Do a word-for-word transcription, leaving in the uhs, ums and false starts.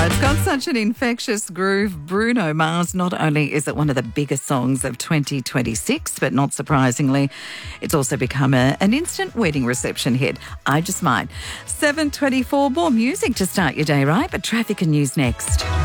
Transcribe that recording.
It's got such an infectious groove. Bruno Mars, not only is it one of the biggest songs of twenty twenty-six, but not surprisingly, it's also become a, an instant wedding reception hit. I Just Might. seven twenty-four, more music to start your day, right? But traffic and news next.